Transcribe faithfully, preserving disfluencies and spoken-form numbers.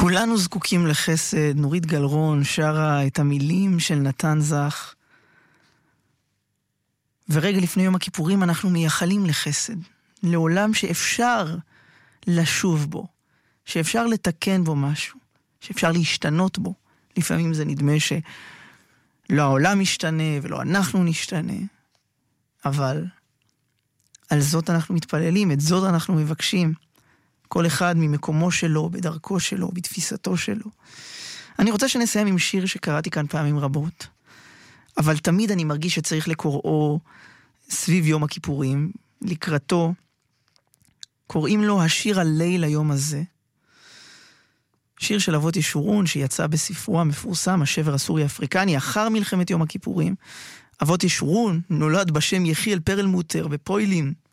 כולנו זקוקים לחסד. נורית גלרון שרה את המילים של נתן זך. ורגע לפני יום הכיפורים אנחנו מייחלים לחסד. לעולם שאפשר לשוב בו. שאפשר לתקן בו משהו. שאפשר להשתנות בו. לפעמים זה נדמה שלא העולם משתנה ולא אנחנו נשתנה. אבל על זאת אנחנו מתפללים, את זאת אנחנו מבקשים. כל אחד ממקומו שלו, בדרכו שלו, בתפיסתו שלו. אני רוצה שנסיים עם שיר שקראתי כאן פעמים רבות, אבל תמיד אני מרגיש שצריך לקוראו סביב יום הכיפורים, לקראתו. קוראים לו השיר הליל היום הזה. שיר של אבות ישורון שיצא בספרו המפורסם, השבר הסורי-אפריקני, אחר מלחמת יום הכיפורים. אבות ישורון נולד בשם יחיאל פרלמוטר בפוילין